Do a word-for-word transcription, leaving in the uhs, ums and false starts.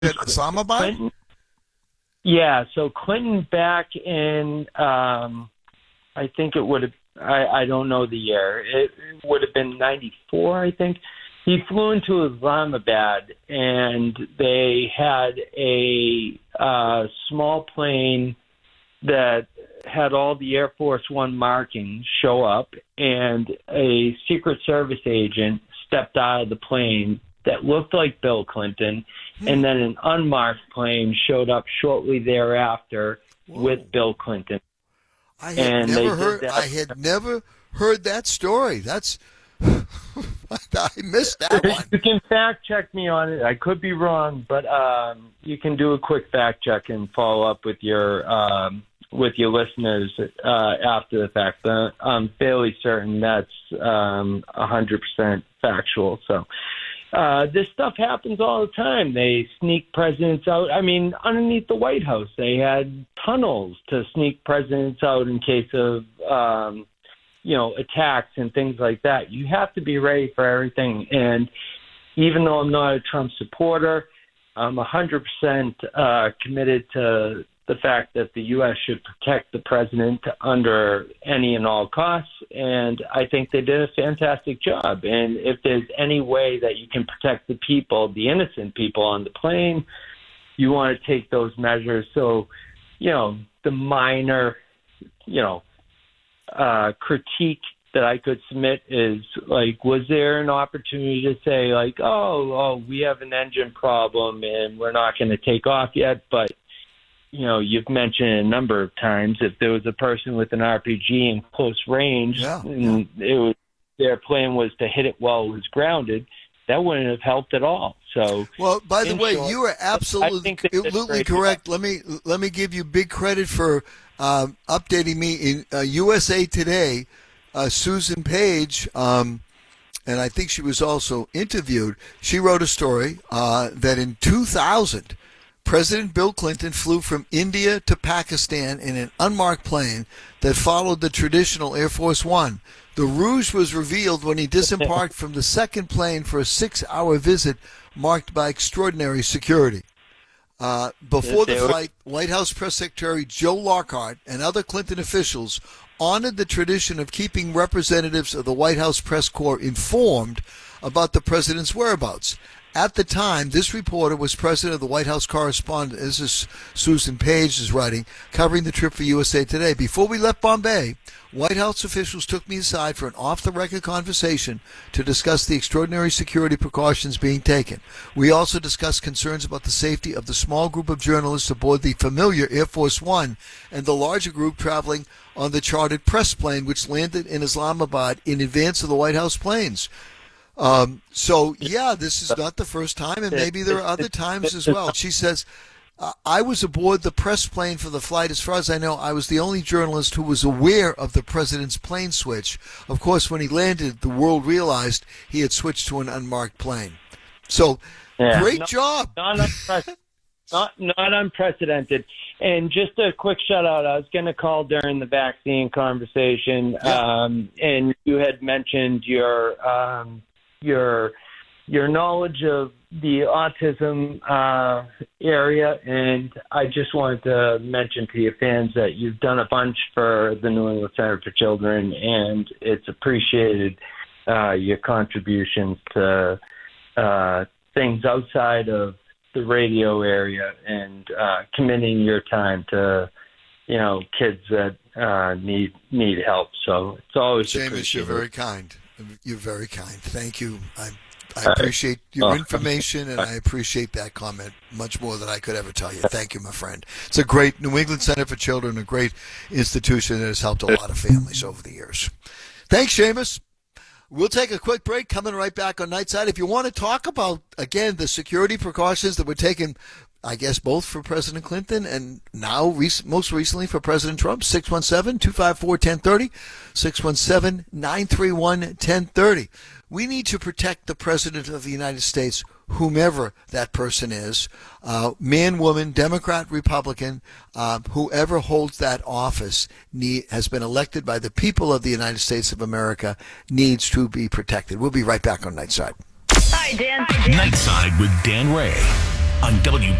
at Islamabad? Clinton, yeah, so Clinton back in, um, I think it would have, I, I don't know the year. It, it would have been ninety-four, I think. He flew into Islamabad, and they had a uh, small plane that had all the Air Force One markings show up, and a Secret Service agent stepped out of the plane that looked like Bill Clinton, hmm. and then an unmarked plane showed up shortly thereafter Whoa. with Bill Clinton. I had and never heard. I had never heard that story. That's I missed that one. You can fact check me on it. I could be wrong, but um, you can do a quick fact check and follow up with your um, with your listeners uh, after the fact. But I'm fairly certain that's um, one hundred percent factual. So uh, this stuff happens all the time. They sneak presidents out. I mean, underneath the White House, they had tunnels to sneak presidents out in case of um, you know, attacks and things like that. You have to be ready for everything. And even though I'm not a Trump supporter, I'm one hundred percent uh, committed to the fact that the U S should protect the president under any and all costs. And I think they did a fantastic job. And if there's any way that you can protect the people, the innocent people on the plane, you want to take those measures. So, you know, the minor, you know, Uh, critique that I could submit is like, was there an opportunity to say like, oh, oh, we have an engine problem and we're not going to take off yet? But, you know, you've mentioned a number of times if there was a person with an R P G in close range yeah, and yeah. it was, their plan was to hit it while it was grounded, that wouldn't have helped at all. So, well, by the way, short, you are absolutely, absolutely correct. Let me let me give you big credit for um, updating me in uh, U S A Today. Uh, Susan Page, um, and I think she was also interviewed. She wrote a story uh, that in two thousand, President Bill Clinton flew from India to Pakistan in an unmarked plane that followed the traditional Air Force One. The ruse was revealed when he disembarked from the second plane for a six-hour visit marked by extraordinary security. Uh, before the flight, White House Press Secretary Joe Lockhart and other Clinton officials honored the tradition of keeping representatives of the White House press corps informed about the president's whereabouts. At the time, this reporter was president of the White House correspondent, this is Susan Page is writing, covering the trip for U S A Today. Before we left Bombay, White House officials took me aside for an off-the-record conversation to discuss the extraordinary security precautions being taken. We also discussed concerns about the safety of the small group of journalists aboard the familiar Air Force One and the larger group traveling on the chartered press plane, which landed in Islamabad in advance of the White House planes. Um, so, yeah, this is not the first time, and maybe there are other times as well. She says, uh, I was aboard the press plane for the flight. As far as I know, I was the only journalist who was aware of the president's plane switch. Of course, when he landed, the world realized he had switched to an unmarked plane. So, yeah. great not, job. Not, unpre- not, not unprecedented. And just a quick shout-out, I was going to call during the vaccine conversation, yeah. um, and you had mentioned your um, – your your knowledge of the autism uh, area, and I just wanted to mention to your fans that you've done a bunch for the New England Center for Children, and it's appreciated uh, your contributions to uh, things outside of the radio area and uh, committing your time to, you know, kids that uh, need need help. So it's always Seamus, appreciated. You're very kind. You're very kind. Thank you. I, I appreciate your information, and I appreciate that comment much more than I could ever tell you. Thank you, my friend. It's a great New England Center for Children, a great institution that has helped a lot of families over the years. Thanks, Seamus. We'll take a quick break, coming right back on Nightside. If you want to talk about, again, the security precautions that were taken, I guess, both for President Clinton and now rec- most recently for President Trump, six one seven, two five four, one zero three zero, six one seven, nine three one, one zero three zero. We need to protect the President of the United States, whomever that person is, uh, man, woman, Democrat, Republican, uh, whoever holds that office need, has been elected by the people of the United States of America, needs to be protected. We'll be right back on Nightside. Hi, Dan. Hi, Dan. Nightside with Dan Ray. on W